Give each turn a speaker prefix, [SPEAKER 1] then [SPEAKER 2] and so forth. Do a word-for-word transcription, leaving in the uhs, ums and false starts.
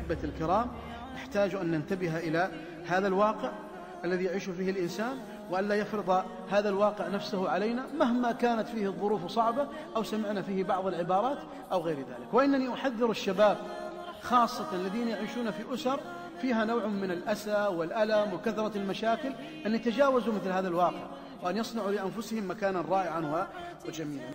[SPEAKER 1] أحبة الكرام نحتاج أن ننتبه إلى هذا الواقع الذي يعيش فيه الإنسان، وأن لا يفرض هذا الواقع نفسه علينا مهما كانت فيه الظروف صعبة أو سمعنا فيه بعض العبارات أو غير ذلك. وإنني أحذر الشباب خاصة الذين يعيشون في أسر فيها نوع من الأسى والألم وكثرة المشاكل أن يتجاوزوا مثل هذا الواقع، وأن يصنعوا لأنفسهم مكانا رائعا وجميلا.